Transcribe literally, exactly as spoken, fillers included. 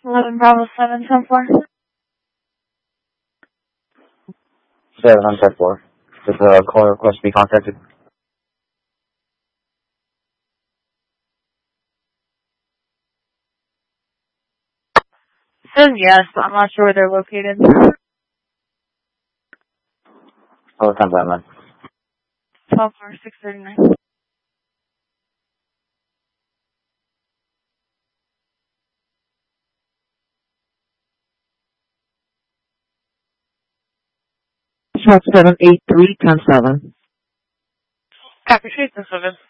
eleven Bravo seven ten four. seven on ten four. Does the caller request be contacted? It says yes, but I'm not sure where they're located. Oh, what time's that, man? twelve four six thirty-nine. Truck seven eight three ten seven. Copy, Trace and Seven.